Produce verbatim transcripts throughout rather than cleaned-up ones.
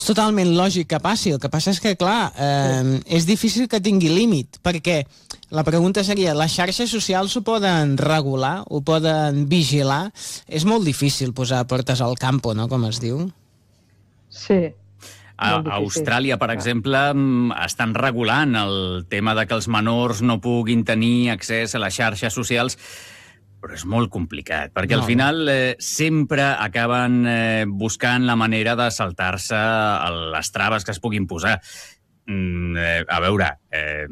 totalment lògic que passi. El que passa és que, clar, eh, és difícil que tingui límit, perquè la pregunta seria, les xarxes socials ho poden regular, ho poden vigilar? És molt difícil posar portes al campo, no?, com es diu. Sí. A Austràlia, per exemple, estan regulant el tema de que els menors no puguin tenir accés a les xarxes socials, però és molt complicat, perquè no. al final eh, sempre acaben eh, buscant la manera de saltar-se les traves que es puguin posar. Mm, eh, a veure, eh,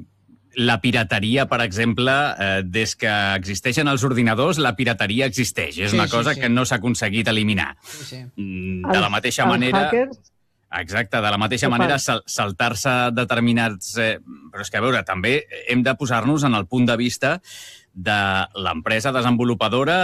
la pirateria, per exemple, eh, des que existeixen els ordinadors, la pirateria existeix. És sí, una cosa sí, sí. que no s'ha aconseguit eliminar. Sí, sí. Mm, de la mateixa els, manera... Els hackers... Exacte, de la mateixa manera sal saltar-se determinats... Eh, però és que, a veure, també hem de posar-nos en el punt de vista de l'empresa desenvolupadora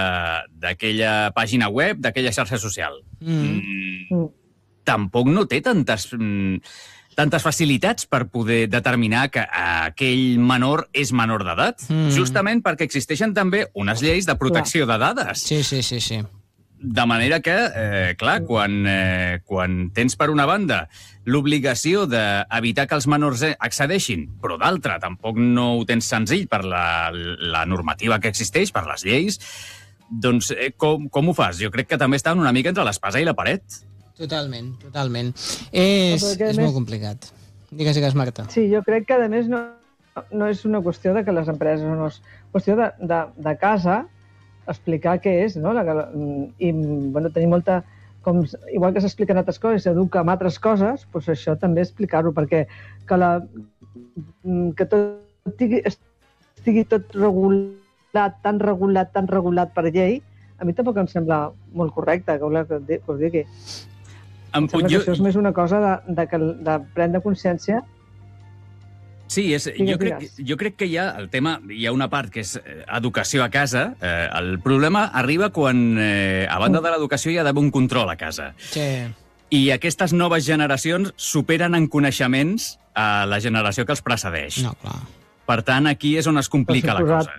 d'aquella pàgina web, d'aquella xarxa social. Mm. Mm, tampoc no té tantes, mm, tantes facilitats per poder determinar que aquell menor és menor d'edat, mm. justament perquè existeixen també unes lleis de protecció de dades. Sí, sí, sí, sí. De manera que, eh, clar, quan, eh, quan tens per una banda l'obligació d'evitar que els menors accedeixin, però d'altra tampoc no ho tens senzill per la, la normativa que existeix, per les lleis, doncs eh, com, com ho fas? Jo crec que també estan una mica entre l'espasa i la paret. Totalment, totalment. És, és més... molt complicat. Digues, digues, Marta. Sí, jo crec que, a més, no, no és una qüestió de que les empreses, no és qüestió de, de, de casa, explicar què és, no? La, i, bueno, tenir molta... Com, igual que s'expliquen altres coses, s'educa amb altres coses, doncs això també explicar-ho, perquè que, la, que tot estigui, estigui tot regulat, tan regulat, tan regulat per llei, a mi tampoc em sembla molt correcte, que voleu que us digui. Em, em sembla jo... que això és més una cosa de, de, de, de prendre consciència. Sí, és, jo, crec, jo crec que hi ha el tema, hi ha una part que és educació a casa. Eh, el problema arriba quan, eh, a banda de l'educació, hi ha d'haver un control a casa. Sí. I aquestes noves generacions superen en coneixements a la generació que els precedeix. No, clar. Per tant, aquí és on es complica la cosa.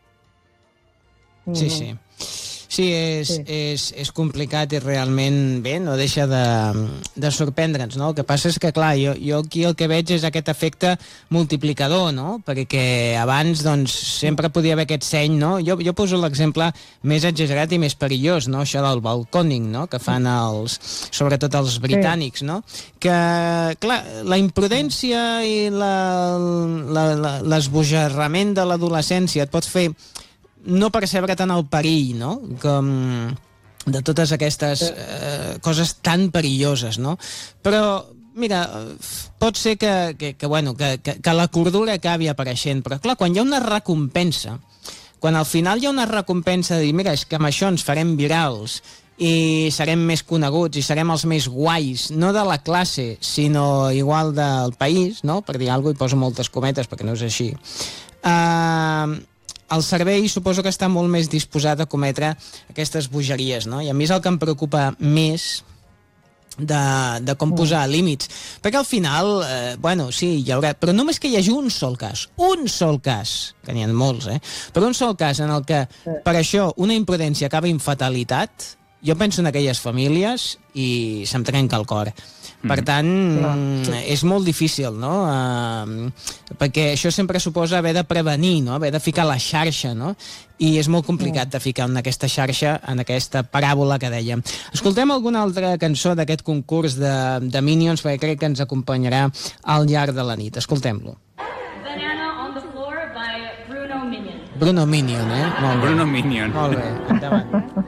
Sí, sí. Sí, és, sí. És, és complicat i realment, bé, no deixa de, de sorprendre'ns, no? El que passa és que, clar, jo, jo aquí el que veig és aquest efecte multiplicador, no? Perquè abans, doncs, sempre podia haver aquest seny, no? Jo, jo poso l'exemple més exagerat i més perillós, no? Això del balcòning, no? Que fan els, sobretot els britànics, no? Que, clar, la imprudència i l'esbojarrament de l'adolescència et pots fer no percebre tant el perill, no?, com de totes aquestes eh, coses tan perilloses, no? Però, mira, pot ser que, que, que, bueno, que, que, que la cordura acabi apareixent, però, clar, quan hi ha una recompensa, quan al final hi ha una recompensa de dir, mira, és que amb això ens farem virals i serem més coneguts i serem els més guais, no de la classe, sinó igual del país, no?, per dir alguna cosa, i poso moltes cometes perquè no és així. Uh, el servei suposo que està molt més disposat a cometre aquestes bogeries, no? I a mi és el que em preocupa més de, de com posar límits. Perquè al final, eh, bueno, sí, hi haurà... Però només que hi hagi un sol cas, un sol cas, que n'hi ha molts, eh? Però un sol cas en el que per això una imprudència acaba en fatalitat, jo penso en aquelles famílies i se'm trenca el cor. Per tant, mm. és molt difícil, no? Uh, perquè això sempre suposa haver de prevenir, no? Haver de ficar la xarxa, no? I és molt complicat de ficar en aquesta xarxa, en aquesta paràbola que dèiem. Escoltem alguna altra cançó d'aquest concurs de, de Minions, perquè crec que ens acompanyarà al llarg de la nit. Escoltem-lo. Banana on the floor by Bruno Minion. Bruno Minion, eh? Molt bé. Bruno Minion. Molt bé, endavant.